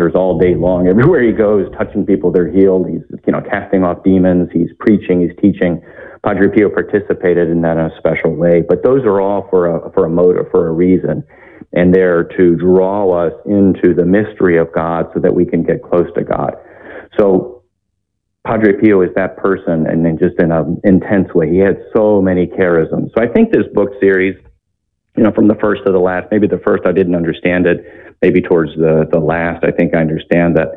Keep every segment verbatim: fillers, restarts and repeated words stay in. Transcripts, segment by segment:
wonders all day long. Everywhere he goes, touching people, they're healed. He's, you know, casting off demons. He's preaching. He's teaching. Padre Pio participated in that in a special way. But those are all for a for a motive, for a reason, and they're to draw us into the mystery of God so that we can get close to God. So Padre Pio is that person, and then just in an intense way. He had so many charisms. So I think this book series, you know, from the first to the last, maybe the first I didn't understand it. Maybe towards the, the last, I think I understand that.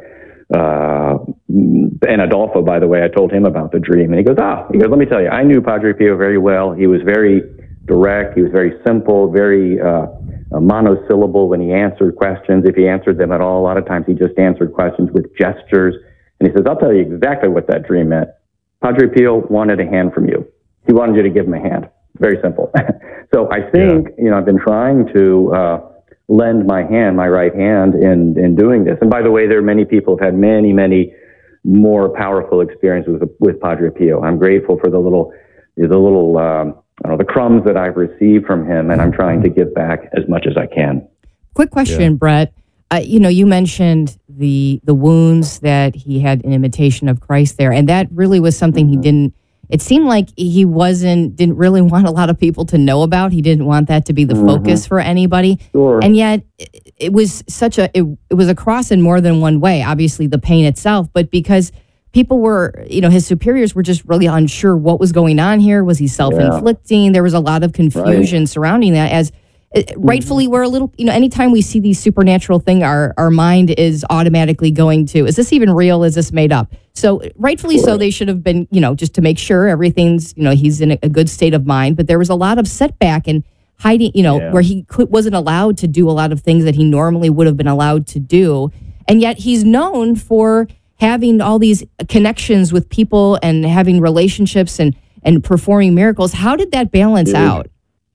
Uh, and Adolfo, by the way, I told him about the dream, and he goes, ah, he goes, let me tell you, I knew Padre Pio very well. He was very direct. He was very simple, very uh, monosyllable when he answered questions. If he answered them at all, a lot of times he just answered questions with gestures. And he says, I'll tell you exactly what that dream meant. Padre Pio wanted a hand from you. He wanted you to give him a hand. Very simple. So I think, yeah. you know, I've been trying to uh, lend my hand, my right hand, in, in doing this. And by the way, there are many people who have had many, many more powerful experiences with, with Padre Pio. I'm grateful for the little, the little, um, I don't know, the crumbs that I've received from him, and I'm trying to give back as much as I can. Quick question, yeah. Brett. Uh, you know, you mentioned the the wounds that he had in imitation of Christ there, and that really was something mm-hmm. he didn't. It seemed like he wasn't, didn't really want a lot of people to know about. He didn't want that to be the mm-hmm. focus for anybody. Sure. And yet it, it was such a, it, it was a cross in more than one way, obviously the pain itself, but because people were, you know, his superiors were just really unsure what was going on here. Was he self-inflicting? Yeah. There was a lot of confusion right. surrounding that, as rightfully we're a little, you know, anytime we see these supernatural thing, our, our mind is automatically going to, is this even real? Is this made up? So rightfully so, they should have been, you know, just to make sure everything's, you know, he's in a, a good state of mind. But there was a lot of setback and hiding, you know, yeah. where he could, wasn't allowed to do a lot of things that he normally would have been allowed to do. And yet he's known for having all these connections with people and having relationships and, and performing miracles. How did that balance yeah. out?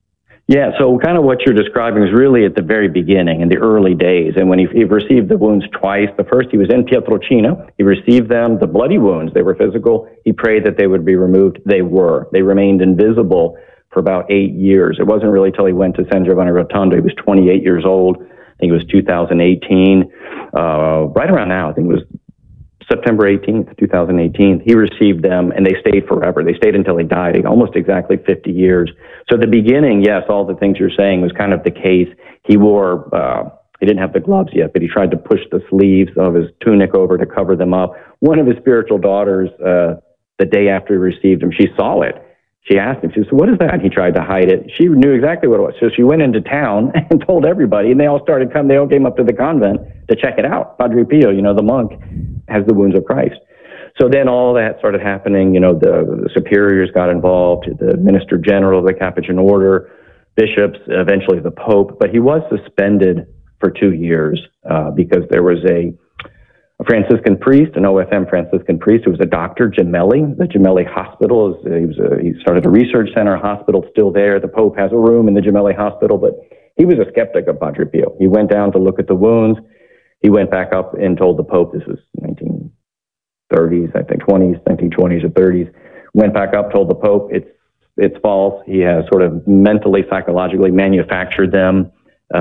Yeah, so kind of what you're describing is really at the very beginning, in the early days. And when he, he received the wounds twice, the first he was in Pietrelcina, he received them, the bloody wounds, they were physical. He prayed that they would be removed. They were. They remained invisible for about eight years. It wasn't really till he went to San Giovanni Rotondo. He was twenty-eight years old. I think it was two thousand eighteen. Uh, right around now, I think it was September eighteenth, two thousand eighteen, he received them, and they stayed forever. They stayed until he died, almost exactly fifty years. So at the beginning, yes, all the things you're saying was kind of the case. He wore, uh, he didn't have the gloves yet, but he tried to push the sleeves of his tunic over to cover them up. One of his spiritual daughters, uh, the day after he received them, she saw it. She asked him, she said, what is that? And he tried to hide it. She knew exactly what it was. So she went into town and told everybody, and they all started coming, they all came up to the convent to check it out. Padre Pio, you know, the monk, has the wounds of Christ. So then all that started happening. You know, the, the superiors got involved, the minister general of the Capuchin order, bishops, eventually the Pope. But he was suspended for two years uh, because there was a, a Franciscan priest, an O F M Franciscan priest, who was a doctor, Gemelli. The Gemelli Hospital, is, he, was a, he started a research center, hospital still there. The Pope has a room in the Gemelli Hospital, but he was a skeptic of Padre Pio. He went down to look at the wounds. He went back up and told the Pope, this was nineteen thirties, I think twenties, nineteen twenties or thirties, went back up, told the Pope it's it's false. He has sort of mentally, psychologically manufactured them.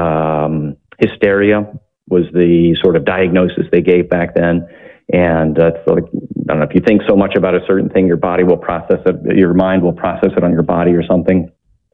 Um, hysteria was the sort of diagnosis they gave back then. And uh, so, like, I don't know, if you think so much about a certain thing, your body will process it, your mind will process it on your body or something.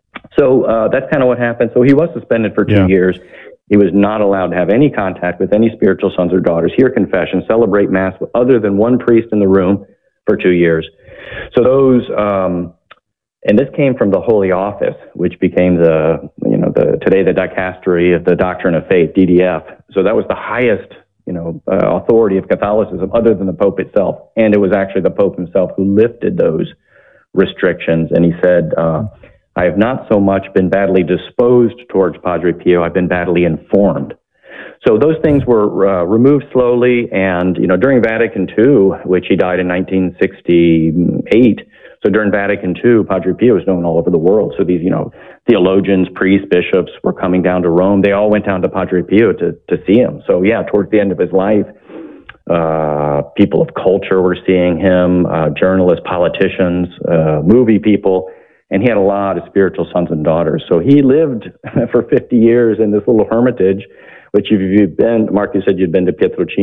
So uh, that's kind of what happened. So he was suspended for two yeah. years. He was not allowed to have any contact with any spiritual sons or daughters, hear confession, celebrate Mass other than one priest in the room for two years. So those, um, and this came from the Holy Office, which became the, you know, the today the Dicastery of the Doctrine of Faith, D D F. So that was the highest, you know, uh, authority of Catholicism other than the Pope itself. And it was actually the Pope himself who lifted those restrictions. And he said, uh, I have not so much been badly disposed towards Padre Pio, I've been badly informed. So those things were uh, removed slowly, and, you know, during Vatican Two, which he died in nineteen sixty-eight, so during Vatican Two, Padre Pio was known all over the world. So these, you know, theologians, priests, bishops were coming down to Rome. They all went down to Padre Pio to, to see him. So yeah, towards the end of his life, uh, people of culture were seeing him, uh, journalists, politicians, uh, movie people. And he had a lot of spiritual sons and daughters. So he lived for fifty years in this little hermitage, which if you've been, Mark, you said you'd been to Pietrelcina.